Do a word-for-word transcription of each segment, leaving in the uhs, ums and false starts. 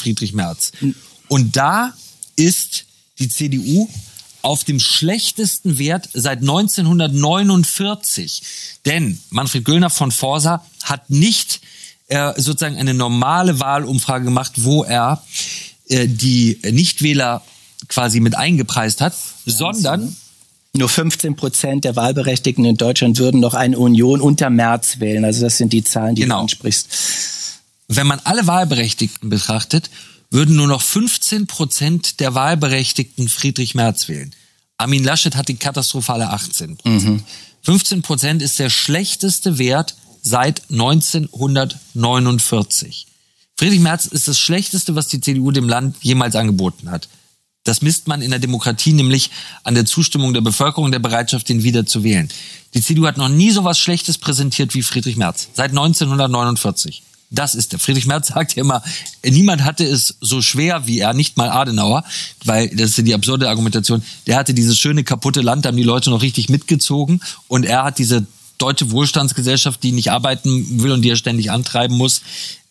Friedrich Merz. Und da ist die C D U auf dem schlechtesten Wert seit neunzehnhundertneunundvierzig. Denn Manfred Göllner von Forsa hat nicht äh, sozusagen eine normale Wahlumfrage gemacht, wo er äh, die Nichtwähler quasi mit eingepreist hat, ja, sondern... Nur fünfzehn Prozent der Wahlberechtigten in Deutschland würden noch eine Union unter Merz wählen. Also das sind die Zahlen, die genau. du ansprichst. Wenn man alle Wahlberechtigten betrachtet, würden nur noch fünfzehn Prozent der Wahlberechtigten Friedrich Merz wählen. Armin Laschet hat die katastrophale achtzehn Prozent. Mhm. fünfzehn Prozent ist der schlechteste Wert seit neunzehnhundertneunundvierzig. Friedrich Merz ist das Schlechteste, was die C D U dem Land jemals angeboten hat. Das misst man in der Demokratie nämlich an der Zustimmung der Bevölkerung, der Bereitschaft, ihn wieder zu wählen. Die C D U hat noch nie so was Schlechtes präsentiert wie Friedrich Merz. Seit neunzehnhundertneunundvierzig. Das ist der. Friedrich Merz sagt ja immer, niemand hatte es so schwer wie er, nicht mal Adenauer, weil das ist ja die absurde Argumentation. Der hatte dieses schöne, kaputte Land, da haben die Leute noch richtig mitgezogen und er hat diese deutsche Wohlstandsgesellschaft, die nicht arbeiten will und die er ständig antreiben muss.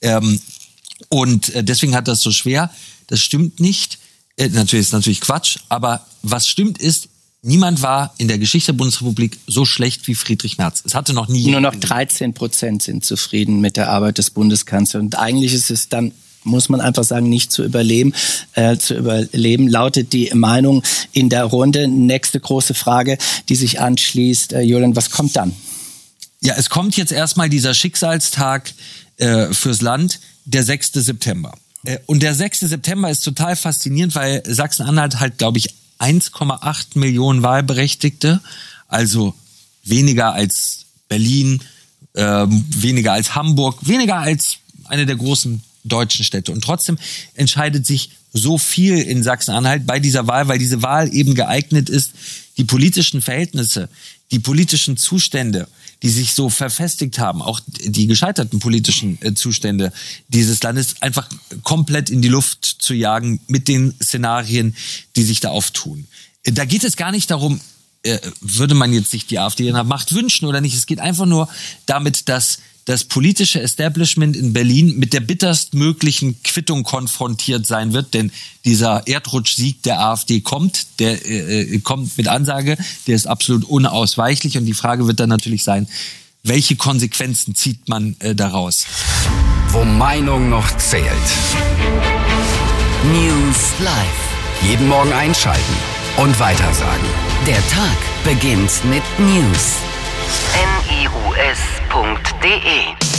Und deswegen hat er es so schwer. Das stimmt nicht. Natürlich ist natürlich Quatsch, aber was stimmt ist, niemand war in der Geschichte der Bundesrepublik so schlecht wie Friedrich Merz. Es hatte noch nie... Nur noch dreizehn Prozent sind zufrieden mit der Arbeit des Bundeskanzlers. Und eigentlich ist es dann, muss man einfach sagen, nicht zu überleben. Äh, zu überleben lautet die Meinung in der Runde. Nächste große Frage, die sich anschließt. Äh, Julian, was kommt dann? Ja, es kommt jetzt erstmal dieser Schicksalstag äh, fürs Land, der sechster September. Und der sechster September ist total faszinierend, weil Sachsen-Anhalt halt, glaube ich, eins Komma acht Millionen Wahlberechtigte, also weniger als Berlin, äh, weniger als Hamburg, weniger als eine der großen deutschen Städte. Und trotzdem entscheidet sich so viel in Sachsen-Anhalt bei dieser Wahl, weil diese Wahl eben geeignet ist, die politischen Verhältnisse, die politischen Zustände, die sich so verfestigt haben, auch die gescheiterten politischen äh, Zustände dieses Landes einfach komplett in die Luft zu jagen mit den Szenarien, die sich da auftun. Äh, da geht es gar nicht darum, äh, würde man jetzt sich die AfD in der Macht wünschen oder nicht. Es geht einfach nur damit, dass das politische Establishment in Berlin mit der bitterstmöglichen Quittung konfrontiert sein wird, denn dieser Erdrutschsieg der AfD kommt, der äh, kommt mit Ansage, der ist absolut unausweichlich und die Frage wird dann natürlich sein, welche Konsequenzen zieht man äh, daraus? Wo Meinung noch zählt. News Live. Jeden Morgen einschalten und weitersagen. Der Tag beginnt mit News. N I U S punkt D E